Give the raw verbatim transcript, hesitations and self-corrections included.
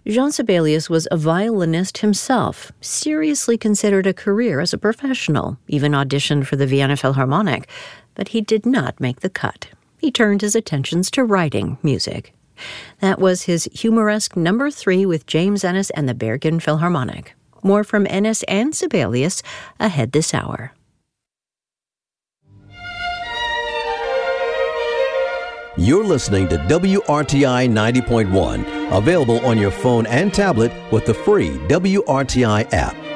Jean Sibelius was a violinist himself, seriously considered a career as a professional, even auditioned for the Vienna Philharmonic, but he did not make the cut. He turned his attentions to writing music. That was his humoresque number three with James Ennis and the Bergen Philharmonic. More from Ennis and Sibelius ahead this hour. You're listening to W R T I ninety point one, available on your phone and tablet with the free W R T I app.